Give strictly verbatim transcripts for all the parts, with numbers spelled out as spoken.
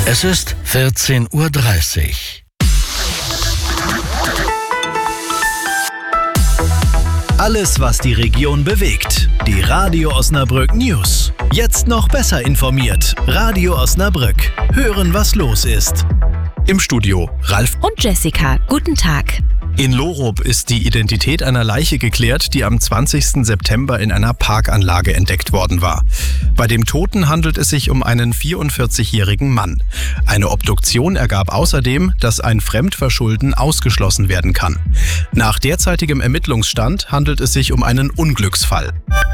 Es ist vierzehn Uhr dreißig. Alles, was die Region bewegt. Die Radio Osnabrück News. Jetzt noch besser informiert. Radio Osnabrück. Hören, was los ist. Im Studio Ralf und Jessica. Guten Tag. In Lorup ist die Identität einer Leiche geklärt, die am zwanzigsten September in einer Parkanlage entdeckt worden war. Bei dem Toten handelt es sich um einen vierundvierzigjährigen Mann. Eine Obduktion ergab außerdem, dass ein Fremdverschulden ausgeschlossen werden kann. Nach derzeitigem Ermittlungsstand handelt es sich um einen Unglücksfall.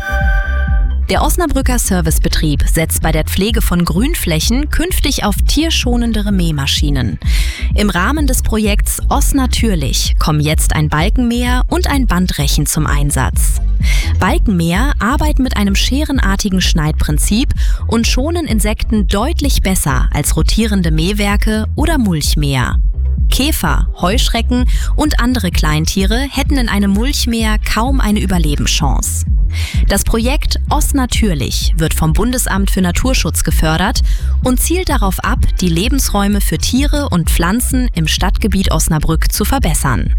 Der Osnabrücker Servicebetrieb setzt bei der Pflege von Grünflächen künftig auf tierschonendere Mähmaschinen. Im Rahmen des Projekts Osnatürlich kommen jetzt ein Balkenmäher und ein Bandrechen zum Einsatz. Balkenmäher arbeiten mit einem scherenartigen Schneidprinzip und schonen Insekten deutlich besser als rotierende Mähwerke oder Mulchmäher. Käfer, Heuschrecken und andere Kleintiere hätten in einem Mulchmäher kaum eine Überlebenschance. Das Projekt Osnatürlich wird vom Bundesamt für Naturschutz gefördert und zielt darauf ab, die Lebensräume für Tiere und Pflanzen im Stadtgebiet Osnabrück zu verbessern.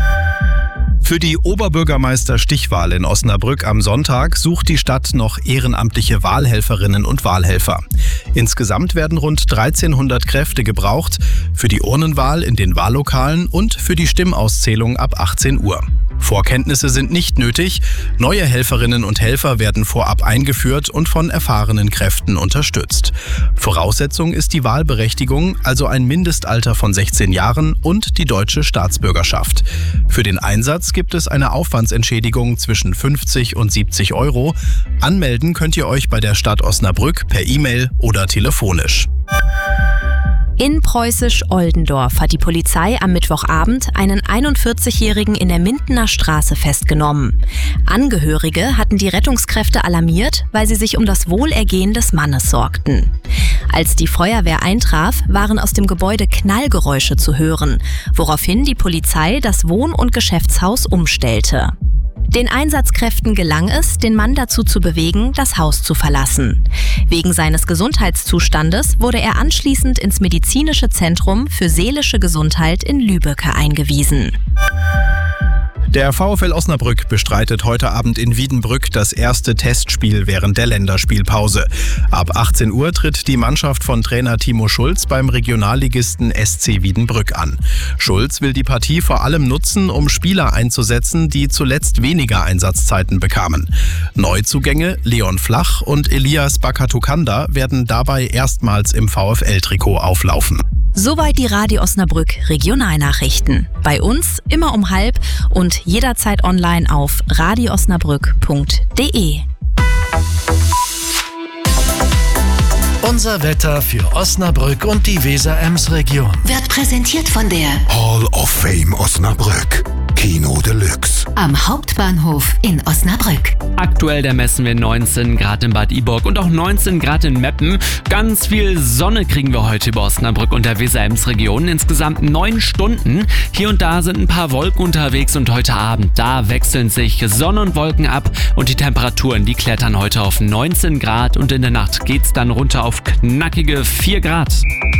Für die Oberbürgermeister-Stichwahl in Osnabrück am Sonntag sucht die Stadt noch ehrenamtliche Wahlhelferinnen und Wahlhelfer. Insgesamt werden rund dreizehnhundert Kräfte gebraucht für die Urnenwahl in den Wahllokalen und für die Stimmauszählung ab achtzehn Uhr. Vorkenntnisse sind nicht nötig. Neue Helferinnen und Helfer werden vorab eingeführt und von erfahrenen Kräften unterstützt. Voraussetzung ist die Wahlberechtigung, also ein Mindestalter von sechzehn Jahren und die deutsche Staatsbürgerschaft. Für den Einsatz gibt es eine Aufwandsentschädigung zwischen fünfzig und siebzig Euro. Anmelden könnt ihr euch bei der Stadt Osnabrück per E-Mail oder telefonisch. In Preußisch-Oldendorf hat die Polizei am Mittwochabend einen einundvierzigjährigen in der Mindener Straße festgenommen. Angehörige hatten die Rettungskräfte alarmiert, weil sie sich um das Wohlergehen des Mannes sorgten. Als die Feuerwehr eintraf, waren aus dem Gebäude Knallgeräusche zu hören, woraufhin die Polizei das Wohn- und Geschäftshaus umstellte. Den Einsatzkräften gelang es, den Mann dazu zu bewegen, das Haus zu verlassen. Wegen seines Gesundheitszustandes wurde er anschließend ins medizinische Zentrum für seelische Gesundheit in Lübbecke eingewiesen. Der VfL Osnabrück bestreitet heute Abend in Wiedenbrück das erste Testspiel während der Länderspielpause. Ab achtzehn Uhr tritt die Mannschaft von Trainer Timo Schulz beim Regionalligisten S C Wiedenbrück an. Schulz will die Partie vor allem nutzen, um Spieler einzusetzen, die zuletzt weniger Einsatzzeiten bekamen. Neuzugänge Leon Flach und Elias Bakatukanda werden dabei erstmals im VfL-Trikot auflaufen. Soweit die Radio Osnabrück Regionalnachrichten. Bei uns immer um halb und jederzeit online auf radio osnabrück punkt de. Unser Wetter für Osnabrück und die Weser-Ems-Region Wird präsentiert von der Hall of Fame Osnabrück. Kino Deluxe. Am Hauptbahnhof in Osnabrück. Aktuell da messen wir neunzehn Grad in Bad Iburg und auch neunzehn Grad in Meppen. Ganz viel Sonne kriegen wir heute über Osnabrück und der Weser-Ems-Region. Insgesamt neun Stunden. Hier und da sind ein paar Wolken unterwegs und heute Abend, da wechseln sich Sonne und Wolken ab und die Temperaturen, die klettern heute auf neunzehn Grad und in der Nacht geht's dann runter auf knackige vier Grad.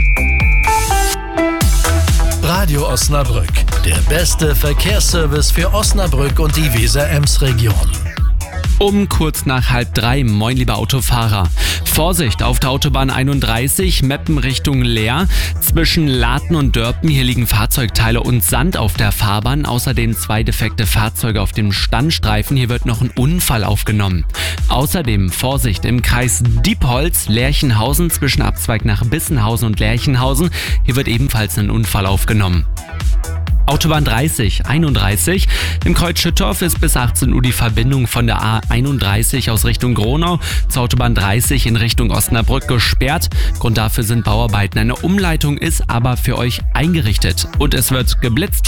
Radio Osnabrück, der beste Verkehrsservice für Osnabrück und die Weser-Ems-Region. Um kurz nach halb drei, moin liebe Autofahrer. Vorsicht auf der Autobahn einunddreißig, Meppen Richtung Leer. Zwischen Laten und Dörpen, hier liegen Fahrzeugteile und Sand auf der Fahrbahn. Außerdem zwei defekte Fahrzeuge auf dem Standstreifen, hier wird noch ein Unfall aufgenommen. Außerdem Vorsicht im Kreis Diepholz, Lerchenhausen zwischen Abzweig nach Bissenhausen und Lerchenhausen. Hier wird ebenfalls ein Unfall aufgenommen. Autobahn dreißig, einunddreißig. Im Kreuz Schüttorf ist bis achtzehn Uhr die Verbindung von der A einunddreißig aus Richtung Gronau zur Autobahn dreißig in Richtung Osnabrück gesperrt. Grund dafür sind Bauarbeiten. Eine Umleitung ist aber für euch eingerichtet und es wird geblitzt.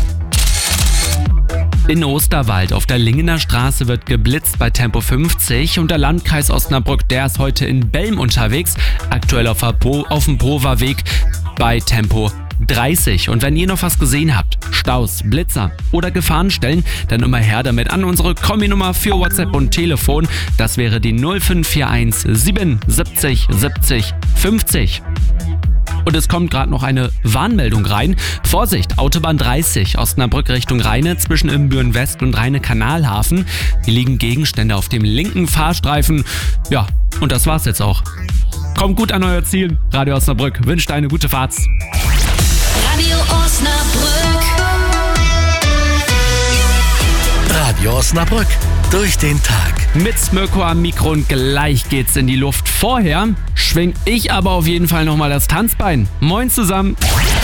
In Osterwald auf der Lingener Straße wird geblitzt bei Tempo fünfzig und der Landkreis Osnabrück, der ist heute in Belm unterwegs, aktuell auf, auf dem Pover Weg bei Tempo dreißig. Und wenn ihr noch was gesehen habt, Staus, Blitzer oder Gefahrenstellen, dann immer her damit an unsere Kombi-Nummer für WhatsApp und Telefon. Das wäre die null fünf vier eins siebenundsiebzig siebzig fünfzig. Und es kommt gerade noch eine Warnmeldung rein. Vorsicht, Autobahn dreißig, Osnabrück Richtung Rheine, zwischen Ibbenbüren West und Rheine-Kanalhafen. Hier liegen Gegenstände auf dem linken Fahrstreifen. Ja, und das war's jetzt auch. Kommt gut an euer Ziel. Radio Osnabrück wünscht eine gute Fahrt. Radio Osnabrück. Radio Osnabrück. Durch den Tag. Mit Mirko am Mikro und gleich geht's in die Luft. Vorher schwing ich aber auf jeden Fall nochmal das Tanzbein. Moin zusammen.